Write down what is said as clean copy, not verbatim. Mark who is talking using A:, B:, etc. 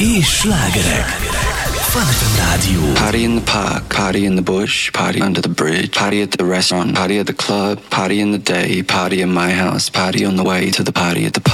A: és slágerek. Fun FM Rádió.
B: Party in the park, party in the bush, party under the bridge, party at the restaurant, party at the club, party in the day, party in my house, party on the way to the party at the